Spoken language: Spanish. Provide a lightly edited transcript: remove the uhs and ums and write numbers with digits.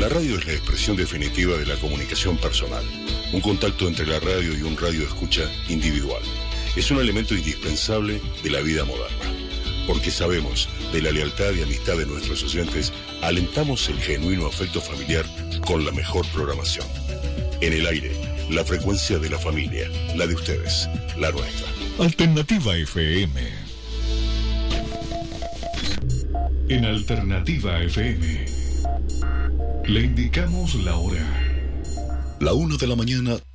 La radio es la expresión definitiva de la comunicación personal, un contacto entre la radio y un radio escucha individual. Es un elemento indispensable de la vida moderna, porque sabemos de la lealtad y amistad de nuestros oyentes, alentamos el genuino afecto familiar con la mejor programación. En el aire, la frecuencia de la familia, la de ustedes, la nuestra. Alternativa FM. En Alternativa FM le indicamos la hora. La 1 de la mañana,